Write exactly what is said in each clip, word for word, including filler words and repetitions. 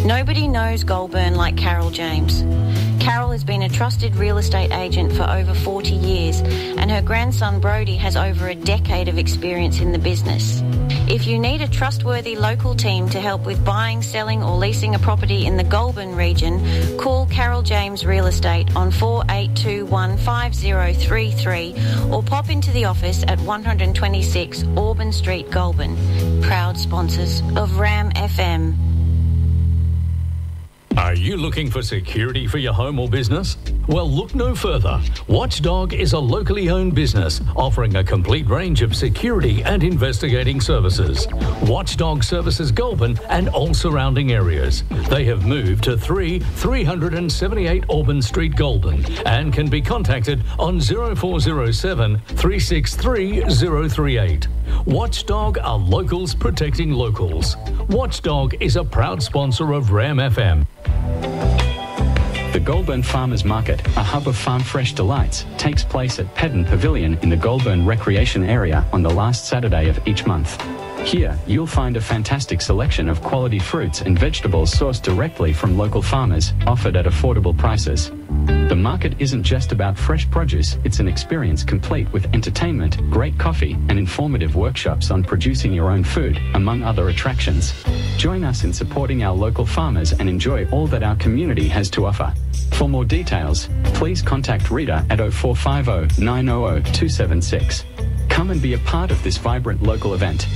Nobody knows Goulburn like Carol James. Carol has been a trusted real estate agent for over forty years, and her grandson Brody has over a decade of experience in the business. If you need a trustworthy local team to help with buying, selling or leasing a property in the Goulburn region, call Carol James Real Estate on four eight two one five zero three three or pop into the office at one twenty-six Auburn Street, Goulburn. Proud sponsors of Ram F M. Are you looking for security for your home or business? Well, look no further. Watchdog is a locally owned business offering a complete range of security and investigating services. Watchdog services Goulburn and all surrounding areas. They have moved to three three seventy-eight Auburn Street, Goulburn, and can be contacted on zero four zero seven, three six three, zero three eight. Watchdog are locals protecting locals. Watchdog is a proud sponsor of Ram F M. The Goulburn Farmers Market, a hub of farm fresh delights, takes place at Pedden Pavilion in the Goulburn Recreation Area on the last Saturday of each month. Here, you'll find a fantastic selection of quality fruits and vegetables sourced directly from local farmers, offered at affordable prices. The market isn't just about fresh produce, it's an experience complete with entertainment, great coffee, and informative workshops on producing your own food, among other attractions. Join us in supporting our local farmers and enjoy all that our community has to offer. For more details, please contact Rita at oh four five oh, nine oh oh, two seven six. Come and be a part of this vibrant local event.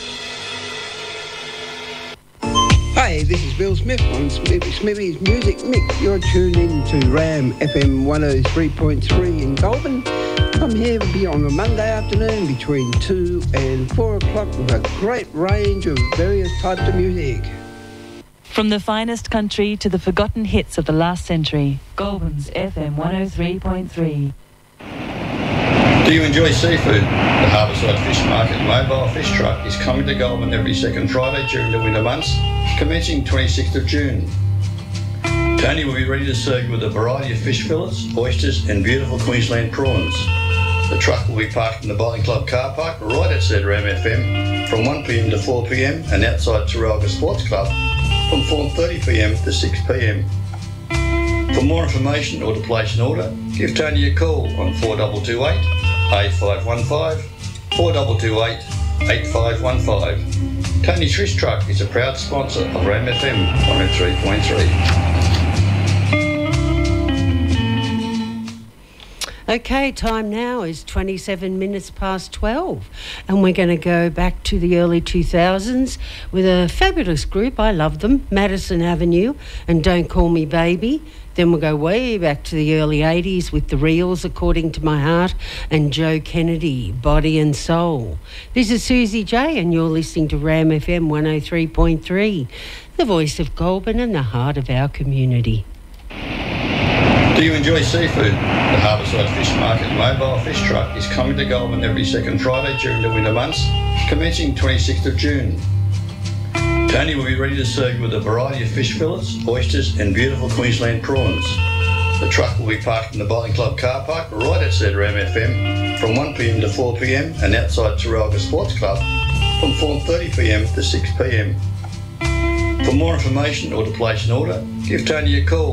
Hi, this is Bill Smith on Smithy's Music Mix. You're tuned in to Ram F M one oh three point three in Goulburn. I'm here on a Monday afternoon between two and four o'clock with a great range of various types of music. From the finest country to the forgotten hits of the last century, Goulburn's F M one oh three point three. Do you enjoy seafood? The Harbourside Fish Market Mobile Fish Truck is coming to Goulburn every second Friday during the winter months, commencing twenty-sixth of June. Tony will be ready to serve you with a variety of fish fillets, oysters and beautiful Queensland prawns. The truck will be parked in the Bowling Club car park right outside Ram F M from one p m to four p m and outside Taralga Sports Club from four thirty p m to six p m. For more information or to place an order, give Tony a call on four two two eight, eight five one five, four two two eight, eight five one five. Tony's Fish Truck is a proud sponsor of Ram F M one oh three point three. Okay, time now is twenty-seven minutes past twelve, and we're going to go back to the early two thousands with a fabulous group. I love them, Madison Avenue and Don't Call Me Baby. Then we'll go way back to the early eighties with the Reels, According to My Heart, and Joe Kennedy, Body and Soul. This is Susie J, and you're listening to Ram F M one oh three point three, the voice of Goulburn and the heart of our community. Do you enjoy seafood? The Harbourside Fish Market Mobile Fish Truck is coming to Goulburn every second Friday during the winter months, commencing twenty-sixth of June. Tony will be ready to serve you with a variety of fish fillets, oysters and beautiful Queensland prawns. The truck will be parked in the Bowling Club car park right outside Ram F M from one p m to four p m and outside Taralga Sports Club from four thirty p m to six p m. For more information or to place an order, give Tony a call